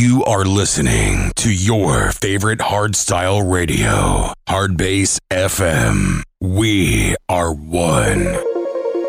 You are listening to your favorite hardstyle radio, Hardbass FM. We are one.